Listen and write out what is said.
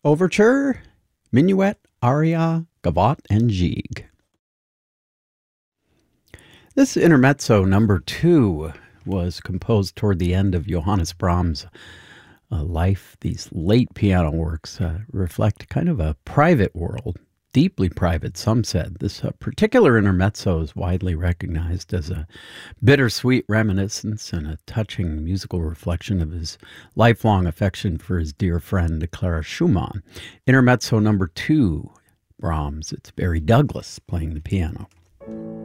Overture, Minuet, Aria, Gavotte, and Gigue. This intermezzo number 2 was composed toward the end of Johannes Brahms' life. These late piano works reflect kind of a private world, deeply private, some said. This particular intermezzo is widely recognized as a bittersweet reminiscence and a touching musical reflection of his lifelong affection for his dear friend Clara Schumann. Intermezzo number 2, Brahms. It's Barry Douglas playing the piano.